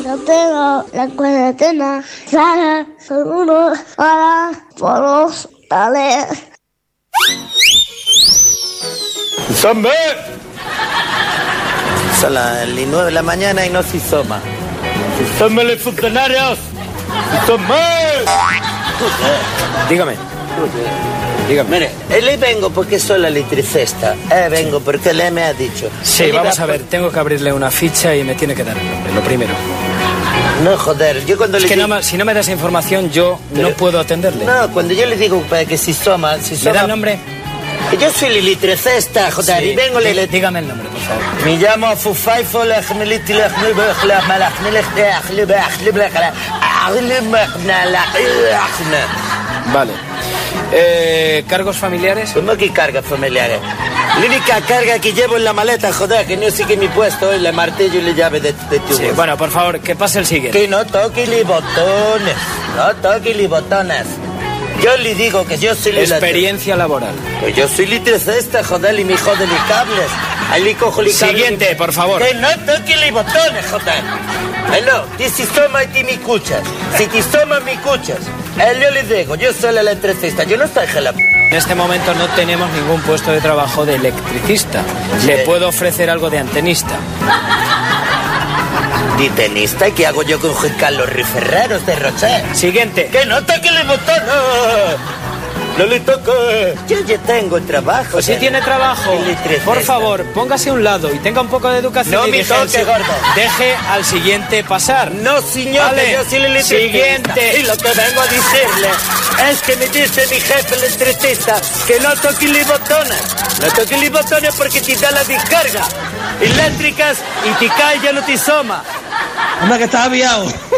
No tengo la cuarentena. Sale seguro para todos. Dale. ¡Insomma! Son las 9 de la mañana y no si soma. ¡Insomma los funcionarios! ¡Insomma! Dígame. Mire, le vengo porque soy la electricista. Vengo porque le me ha dicho. Sí, vamos a ver, tengo que abrirle una ficha y me tiene que dar el nombre, lo primero. No, joder, yo cuando es le que digo... si no me das información, yo no puedo atenderle. No, cuando yo le digo que si soma... ¿Me da el nombre? Yo soy la electricista, joder, Sí, y vengo... dígame el nombre, por favor. Me llamo Fufaifo... Vale. ¿Cargos familiares? ¿Cómo que cargas familiares? La única carga que llevo en la maleta, joder, que no sé qué mi puesto es el martillo y la llave de tubos. Sí, bueno, por favor, que pase el siguiente. Que no toque los botones. No toque los botones. Yo le digo que yo soy... Experiencia laboral. Pues yo soy electricista, joder, y me jode los cables. Ahí le cojo los cables. Siguiente, por favor. Que no toque los botones, joder. No, si toma y ti me escuchas. Si te toma me escuchas. Yo le digo, yo soy el electricista, yo no estoy gelado. En este momento no tenemos ningún puesto de trabajo de electricista. Le puedo ofrecer algo de antenista. ¿De tenista? ¿Y qué hago yo con Juan Carlos Riferreros de Rocher? Siguiente. ¡Que no toque el botón! ¡No le toque! Yo ya tengo el trabajo. Pues si tiene trabajo, por favor, póngase a un lado y tenga un poco de educación. No me toque, gordo. Deje al siguiente pasar. No, señor, vale. Que yo soy el electricista. Siguiente. Y lo que vengo a decirle es que me dice mi jefe electricista que no toque los botones. No toque los botones porque te da la descarga eléctricas y te cae ya no te soma. Hombre, que estás aviado.